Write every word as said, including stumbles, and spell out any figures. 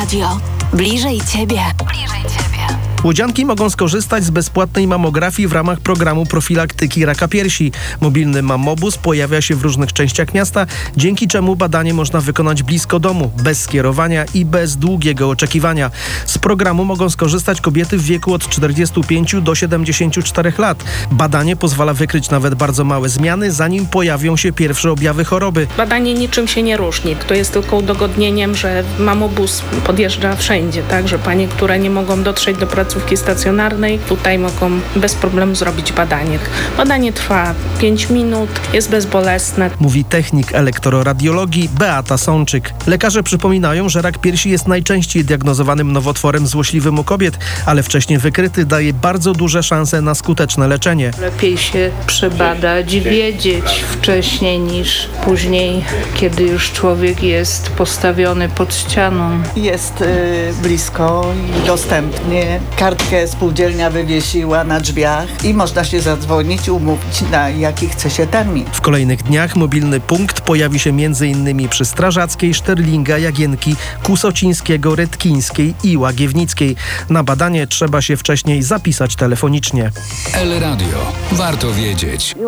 Radio. Bliżej Ciebie. Bliżej Ciebie. Łodzianki mogą skorzystać z bezpłatnej mamografii w ramach programu profilaktyki raka piersi. Mobilny mammobus pojawia się w różnych częściach miasta, dzięki czemu badanie można wykonać blisko domu, bez skierowania i bez długiego oczekiwania. Z programu mogą skorzystać kobiety w wieku od czterdziestu pięciu do siedemdziesięciu czterech lat. Badanie pozwala wykryć nawet bardzo małe zmiany, zanim pojawią się pierwsze objawy choroby. Badanie niczym się nie różni. To jest tylko udogodnieniem, że mamobus podjeżdża wszędzie, tak, że panie, które nie mogą dotrzeć do placówki stacjonarnej, tutaj mogą bez problemu zrobić badanie. Badanie trwa pięć minut, jest bezbolesne. Mówi technik elektroradiologii Beata Sączyk. Lekarze przypominają, że rak piersi jest najczęściej diagnozowanym nowotworem złośliwym u kobiet, ale wcześnie wykryty daje bardzo duże szanse na skuteczne leczenie. Lepiej się przebadać, wiedzieć wcześniej niż później, kiedy już człowiek jest postawiony pod ścianą. Jest y, blisko i dostępnie. Kartkę spółdzielnia wywiesiła na drzwiach i można się zadzwonić i umówić, na jaki chce się termin. W kolejnych dniach mobilny punkt pojawi się m.in. przy Strażackiej, Szterlinga, Jagienki, Kusocińskiego, Redkińskiej i Łagiewnickiej. Na badanie trzeba się wcześniej zapisać telefonicznie. El Radio. Warto wiedzieć.